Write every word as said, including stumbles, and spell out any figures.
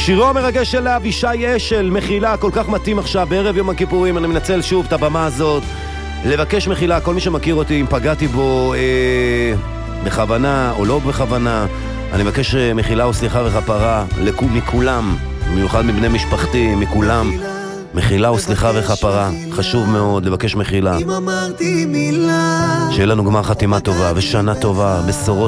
שירו המרגש של אבישי אשל, מחילה, כל כך מתאים עכשיו בערב יום הכיפורים. אני מנצל שוב את הבמה הזאת לבקש מחילה, כל מי שמכיר אותי, אם פגעתי בו אה, בכוונה או לא בכוונה, אני מבקש מחילה וסליחה וכפרה לכו, מכולם, במיוחד מבני משפחתי, מכולם, מחילה וסליחה וכפרה. חשוב מאוד לבקש מחילה. שיהיה לנו גמר חתימה טובה ושנה טובה, בשורות